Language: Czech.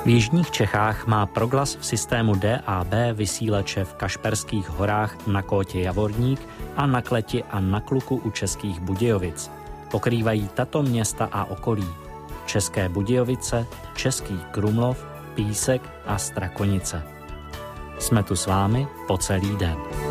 V jižních Čechách má Proglas v systému DAB vysílače v Kašperských horách na Kótě Javorník a na Kleti a na Kluku u Českých Budějovic. Pokrývají tato města a okolí: České Budějovice, Český Krumlov, Písek a Strakonice. Jsme tu s vámi po celý den.